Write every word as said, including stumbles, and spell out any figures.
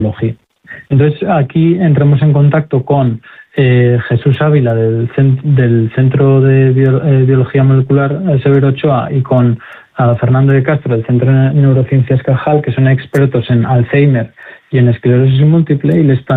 neurología. Entonces, aquí entramos en contacto con eh, Jesús Ávila del, del Centro de Bio, eh, Biología Molecular Severo Ochoa y con uh, Fernando de Castro del Centro de Neurociencias Cajal, que son expertos en Alzheimer y en esclerosis múltiple, y les